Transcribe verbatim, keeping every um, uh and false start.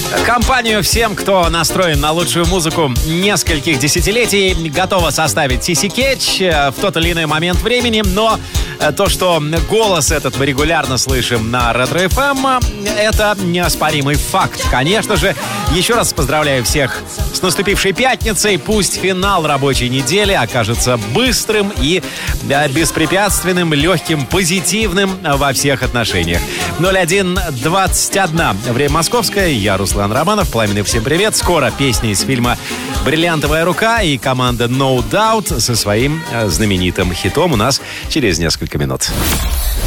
Компанию всем, кто настроен на лучшую музыку нескольких десятилетий, готова составить си си Catch в тот или иной момент времени, но то, что голос этот мы регулярно слышим на Ретро эф эм, это неоспоримый факт. Конечно же, еще раз поздравляю всех с наступившей пятницей. Пусть финал рабочей недели окажется быстрым и беспрепятственным, легким, позитивным во всех отношениях. ноль один двадцать один. Время московское. Я Руслан Романов. Пламенный всем привет. Скоро песни из фильма «Бриллиантовая рука» и команда No Doubt со своим знаменитым хитом у нас через несколько минут.